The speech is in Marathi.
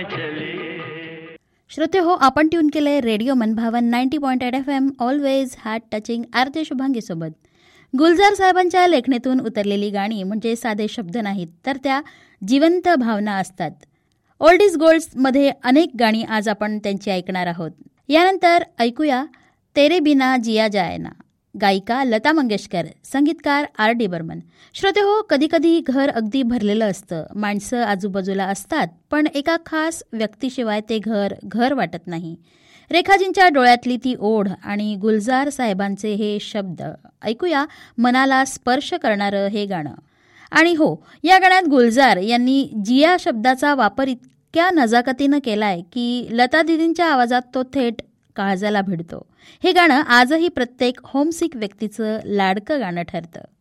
श्रोते हो, आपण ट्यून केलंय रेडिओ मनभावन 90.8 FM ऑलवेज हार्ट टचिंग आरती शुभांगी सोबत. गुलजार साहेबांच्या लेखणीतून उतरलेली गाणी म्हणजे साधे शब्द नाहीत, तर त्या जिवंत भावना असतात. ओल्ड इज गोल्ड्समध्ये अनेक गाणी आज आपण त्यांची ऐकणार आहोत. यानंतर ऐकूया तेरे बिना जिया जाए ना, गायिका लता मंगेशकर, संगीतकार R.D. बर्मन. श्रोते हो, कधीकधी घर अगदी भरलेलं असतं, माणसं आजूबाजूला असतात, पण एका खास व्यक्तीशिवाय ते घर घर वाटत नाही. रेखाजींच्या डोळ्यातली ती ओढ आणि गुलजार साहेबांचे हे शब्द, ऐकूया मनाला स्पर्श करणारं हे गाणं. आणि हो, या गाण्यात गुलजार यांनी जिया शब्दाचा वापर इतक्या नजाकतीनं केलाय की लता दिदींच्या आवाजात तो थेट काळजाला भिडतो. हे गाणं आजही प्रत्येक होमसिक व्यक्तीचं लाडकं गाणं ठरतं.